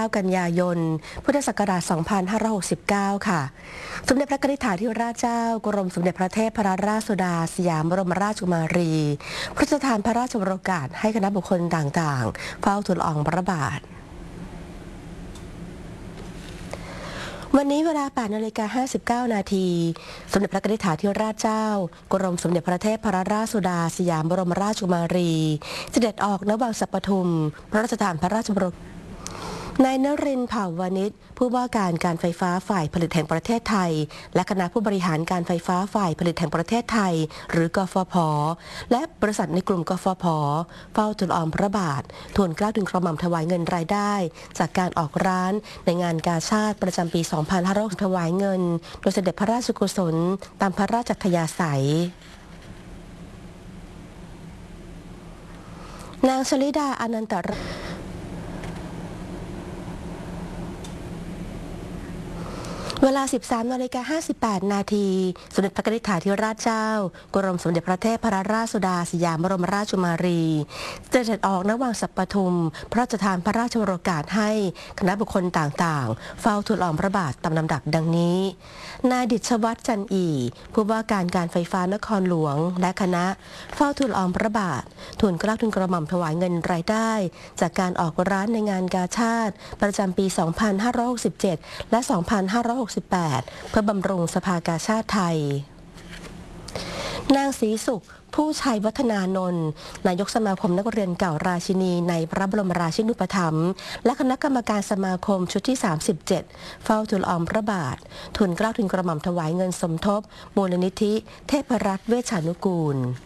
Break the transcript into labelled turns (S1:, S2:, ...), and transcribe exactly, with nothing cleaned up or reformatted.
S1: กันยายน พุทธศักราช สองพันห้าร้อยหกสิบเก้า ค่ะสมเด็จพระนิธิธิราชเจ้ากรมสมเด็จพระเทพรัตนราชสุดาสยามบรมราชกุมารีพระราชทานพระราชวโรกาสให้คณะบุคคลต่างๆเฝ้าทูลละอองพระบาทวันนี้เวลา แปดนาฬิกาห้าสิบเก้า นาทีสมเด็จพระนิธิธิราชเจ้ากรมสมเด็จพระเทพรัตนราชสุดาสยามบรมราชกุมารีเสด็จออกณวังสัปทุมพระราชทานพระราชวโรกาสนายนรินทร์ เผ่าวานิชผู้ว่าการการไฟฟ้าฝ่ายผลิตแห่งประเทศไทยและคณะผู้บริหารการไฟฟ้าฝ่ายผลิตแห่งประเทศไทยหรือกฟผ.และบริษัทในกลุ่มกฟผ.เฝ้าทูลละอองพระบาททูลเกล้าทูลกระหม่อมถวายเงินรายได้จากการออกร้านในงานกาชาดประจำปี สองพันห้าร้อย ถวายเงินโดยเสด็จพระราชกุศลตามพระราชอัธยาศัยนางชลิดาอนันตรเวลา สิบสามนาฬิกาห้าสิบแปด นาทีสมเด็จพระนิธิธิราชเจ้ากรมสมเด็จพระเทพรัตนราชสุดาสยามบรมราชกุมารีเสด็จออกณวังสัปทุมพระราชทานพระราชวโรกาสให้คณะบุคคลต่างๆเฝ้าทูลละอองพระบาทตามลำดับดังนี้นายดิษฐวัฒน์ จันอีผู้ว่าการการไฟฟ้านครหลวงและคณะเฝ้าทูลละอองพระบาททูลเกล้าทูลกระหม่อมถวายเงินรายได้จากการออกร้านในงานกาชาดประจำปี สองพันห้าร้อยหกสิบเจ็ด และ สองพันห้าร้อยหกสิบแปด เพื่อบำรุงสภากาชาดไทยนางศรีสุขผู้ชัยวัฒนานนท์นายกสมาคมนักเรียนเก่าราชินีในพระบรมราชินูปถัมภ์และคณะกรรมการสมาคมชุดที่ สามสิบเจ็ด เฝ้าทูลละอองพระบาททูลเกล้าทูลกระหม่อมถวายเงินสมทบมูลนิธิเทพรัตน์เวชชานุกูล